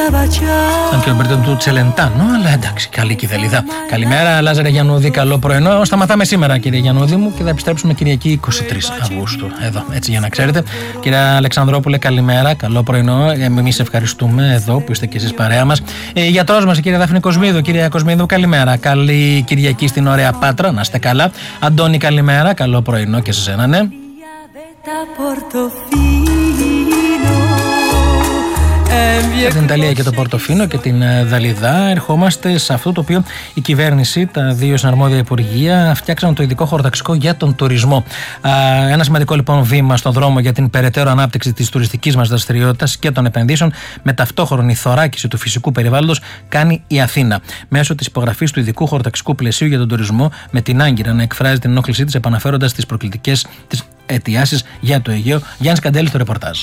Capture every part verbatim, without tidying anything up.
Αν και ο Μπερτόν του Τσελεντάνο, αλλά εντάξει, καλή κηδελίδα. Καλημέρα, Λάζαρε Γιαννούδη, καλό πρωινό. Σταματάμε σήμερα, κύριε Γιαννούδη μου, και θα επιστρέψουμε Κυριακή είκοσι τρεις Αυγούστου. Εδώ, έτσι για να ξέρετε. Κύριε Αλεξανδρόπουλε, καλημέρα, καλό πρωινό. Εμείς ευχαριστούμε εδώ που είστε και εσείς παρέα μας. Ε, γιατρός μας, η κυρία Δάφνη Κοσμίδου. Κυρία Κοσμίδου, καλημέρα. Καλή Κυριακή στην ωραία Πάτρα, να είστε καλά. Αντώνη, καλημέρα, καλό πρωινό και σε σένα, ναι. Για την Ιταλία και το Πορτοφίνο και την Δαλιδά ερχόμαστε σε αυτό το οποίο η κυβέρνηση, τα δύο συναρμόδια υπουργεία φτιάξαν το ειδικό χωροταξικό για τον τουρισμό. Ένα σημαντικό λοιπόν βήμα στον δρόμο για την περαιτέρω ανάπτυξη της τουριστικής μας δραστηριότητας και των επενδύσεων με ταυτόχρονη θωράκιση του φυσικού περιβάλλοντος κάνει η Αθήνα. Μέσω της υπογραφής του ειδικού χωροταξικού πλαισίου για τον τουρισμό, με την Άγκυρα να εκφράζει την ενόχλησή της επαναφέροντας τις προκλητικές της αιτιάσεις για το Αιγαίο. Γιάννης Καντέλης στο ρεπορτάζ.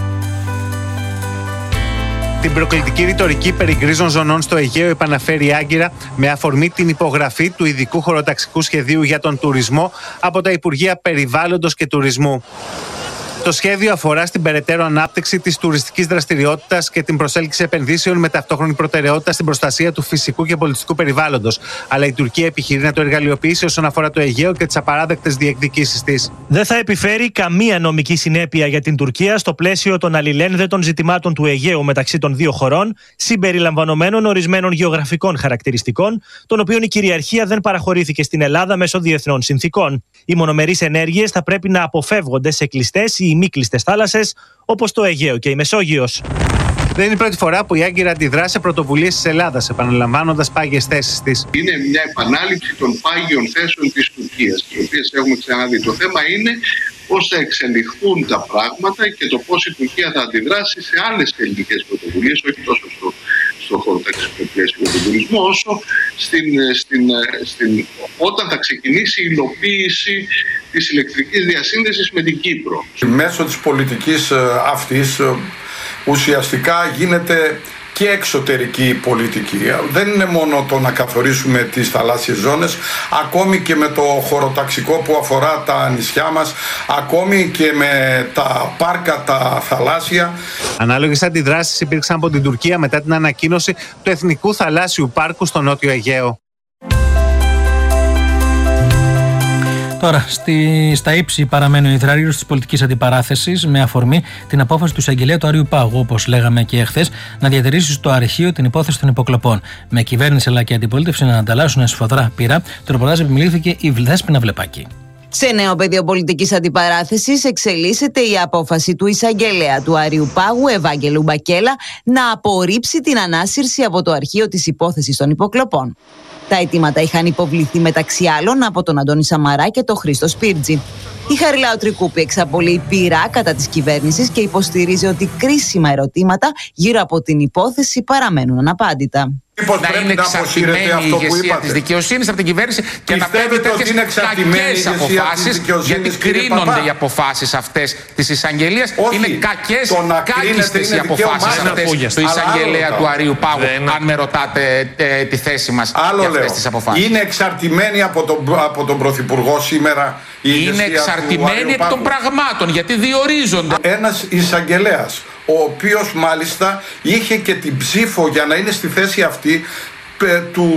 Την προκλητική ρητορική περί γκρίζων ζωνών στο Αιγαίο επαναφέρει η Άγκυρα με αφορμή την υπογραφή του ειδικού χωροταξικού σχεδίου για τον τουρισμό από τα Υπουργεία Περιβάλλοντος και Τουρισμού. Το σχέδιο αφορά στην περαιτέρω ανάπτυξη της τουριστικής δραστηριότητας και την προσέλκυση επενδύσεων με ταυτόχρονη προτεραιότητα στην προστασία του φυσικού και πολιτιστικού περιβάλλοντος. Αλλά η Τουρκία επιχειρεί να το εργαλειοποιήσει όσον αφορά το Αιγαίο και τις απαράδεκτες διεκδικήσεις της. Δεν θα επιφέρει καμία νομική συνέπεια για την Τουρκία στο πλαίσιο των αλληλένδετων ζητημάτων του Αιγαίου μεταξύ των δύο χωρών, συμπεριλαμβανομένων ορισμένων γεωγραφικών χαρακτηριστικών, των οποίων η κυριαρχία δεν παραχωρήθηκε στην Ελλάδα μέσω διεθνών συνθηκών. Οι μονομερείς ενέργειες θα πρέπει να αποφεύγονται σε κλειστές ή μη κλειστές θάλασσες, όπως το Αιγαίο και η Μεσόγειος. Δεν είναι η πρώτη φορά που η Άγκυρα αντιδρά σε πρωτοβουλίες της Ελλάδας, επαναλαμβάνοντας πάγιες θέσεις της. Είναι μια επανάληψη των πάγιων θέσεων της Τουρκίας, τις οποίες έχουμε ξαναδεί. Το θέμα είναι πώς θα εξελιχθούν τα πράγματα και το πώς η Τουρκία θα αντιδράσει σε άλλες ελληνικές πρωτοβουλίες, όχι τόσο στο, στο χωροταξικό πλαίσιο για τον τουρισμό, όσο στην, στην, στην, όταν θα ξεκινήσει η υλοποίηση της ηλεκτρικής διασύνδεσης με την Κύπρο. Μέσω της πολιτικής αυτής ουσιαστικά γίνεται και εξωτερική πολιτική. Δεν είναι μόνο το να καθορίσουμε τις θαλάσσιες ζώνες, ακόμη και με το χωροταξικό που αφορά τα νησιά μας, ακόμη και με τα πάρκα τα θαλάσσια. Ανάλογες αντιδράσεις υπήρξαν από την Τουρκία μετά την ανακοίνωση του Εθνικού Θαλάσσιου Πάρκου στο Νότιο Αιγαίο. Τώρα, στη, στα ύψη παραμένει ο υδραρύρος της πολιτικής αντιπαράθεσης με αφορμή την απόφαση του εισαγγελέα του Άριου Πάγου, όπως λέγαμε και εχθές, να διατηρήσει στο αρχείο την υπόθεση των υποκλοπών. Με κυβέρνηση αλλά και αντιπολίτευση να ανταλλάσσουν σφοδρά πυρά, το ρεπορτάζ επιμελήθηκε η Δέσποινα Βλεπάκη. Σε νέο πεδίο πολιτικής αντιπαράθεσης εξελίσσεται η απόφαση του εισαγγελέα του Άριου Πάγου, Ευάγγελου Μπακέλα, να απορρίψει την ανάσυρση από το αρχείο της υπόθεσης των υποκλοπών. Τα αιτήματα είχαν υποβληθεί μεταξύ άλλων από τον Αντώνη Σαμαρά και τον Χρήστο Σπίρτζη. Η Χαριλάου Τρικούπη εξαπολύει πειρά κατά της κυβέρνησης και υποστηρίζει ότι κρίσιμα ερωτήματα γύρω από την υπόθεση παραμένουν αναπάντητα. Μήπως να είναι εξαρτημένη η ηγεσία της δικαιοσύνης από την κυβέρνηση και να παίρνει τέτοιες κακές αποφάσεις, γιατί κρίνονται οι αποφάσεις αυτές της εισαγγελίας. Είναι κακές, κάκιστες οι αποφάσεις αυτές του εισαγγελέα του Αρείου Πάγου, αν με ρωτάτε ε, τη θέση μας για αυτές τις αποφάσεις. Είναι εξαρτημένη από τον, από τον Πρωθυπουργό σήμερα η ηγεσία. Είναι εξαρτημένη από των πραγμάτων, γιατί διορίζονται. Ένας εισαγγελέας, ο οποίος μάλιστα είχε και την ψήφο για να είναι στη θέση αυτή του,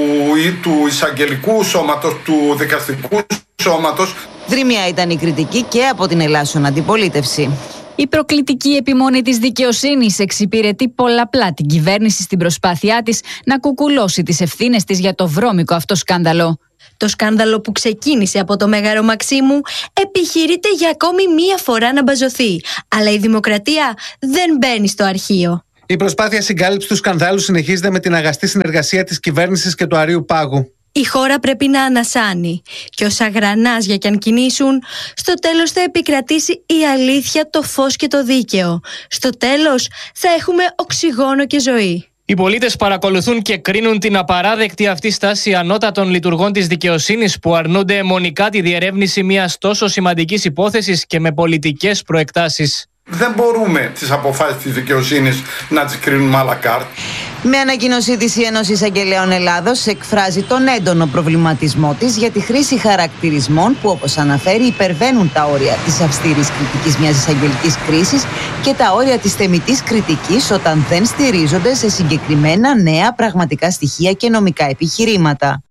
του εισαγγελικού σώματος, του δικαστικού σώματος. Δρυμία ήταν η κριτική και από την Ελλάσσον αντιπολίτευση. Η προκλητική επιμονή της δικαιοσύνης εξυπηρετεί πολλαπλά την κυβέρνηση στην προσπάθειά της να κουκουλώσει τις ευθύνες της για το βρώμικο αυτό σκάνδαλο. Το σκάνδαλο που ξεκίνησε από το Μέγαρο Μαξίμου επιχειρείται για ακόμη μία φορά να μπαζωθεί. Αλλά η δημοκρατία δεν μπαίνει στο αρχείο. Η προσπάθεια συγκάλυψης του σκανδάλου συνεχίζεται με την αγαστή συνεργασία της κυβέρνησης και του Αρείου Πάγου. Η χώρα πρέπει να ανασάνει και όσα γρανάζια κι αν κινήσουν, στο τέλος θα επικρατήσει η αλήθεια, το φως και το δίκαιο. Στο τέλος θα έχουμε οξυγόνο και ζωή. Οι πολίτες παρακολουθούν και κρίνουν την απαράδεκτη αυτή στάση ανώτατων λειτουργών της δικαιοσύνης που αρνούνται αιμονικά τη διερεύνηση μιας τόσο σημαντικής υπόθεσης και με πολιτικές προεκτάσεις. Δεν μπορούμε τις αποφάσεις της δικαιοσύνης να τις κρίνουμε à la carte. Με ανακοίνωσή της, η Ένωση Εισαγγελέων Ελλάδος εκφράζει τον έντονο προβληματισμό της για τη χρήση χαρακτηρισμών που, όπως αναφέρει, υπερβαίνουν τα όρια της αυστηρής κριτικής μιας εισαγγελικής κρίσης και τα όρια της θεμιτής κριτικής όταν δεν στηρίζονται σε συγκεκριμένα νέα πραγματικά στοιχεία και νομικά επιχειρήματα.